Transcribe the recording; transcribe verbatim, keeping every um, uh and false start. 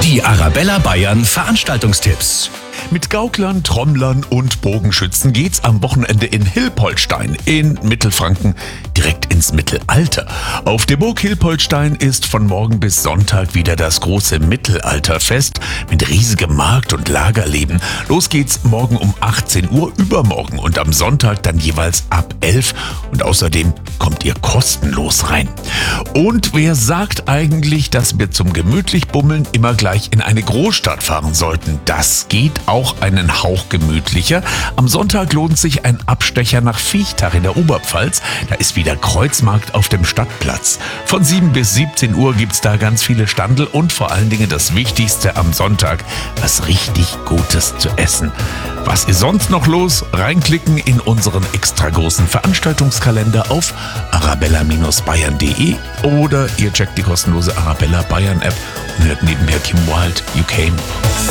Die Arabella Bayern Veranstaltungstipps. Mit Gauklern, Trommlern und Bogenschützen geht's am Wochenende in Hilpoltstein in Mittelfranken direkt ins Mittelalter. Auf der Burg Hilpoltstein ist von morgen bis Sonntag wieder das große Mittelalterfest mit riesigem Markt- und Lagerleben. Los geht's morgen um achtzehn Uhr, übermorgen und am Sonntag dann jeweils ab elf und außerdem kommt ihr kostenlos rein. Und wer sagt eigentlich, dass wir zum gemütlich Bummeln immer gleich in eine Großstadt fahren sollten? Das geht auch einen Hauch gemütlicher. Am Sonntag lohnt sich ein Abstecher nach Viechtach in der Oberpfalz. Da ist wieder Kreuzmarkt auf dem Stadtplatz. Von sieben bis siebzehn Uhr gibt's da ganz viele Standel und vor allen Dingen das Wichtigste am Sonntag, was richtig Gutes zu essen. Was ist sonst noch los? Reinklicken in unseren extra großen Veranstaltungskalender auf arabella Bindestrich bayern punkt de oder ihr checkt die kostenlose Arabella Bayern App und hört nebenher Kim Wilde, You Came.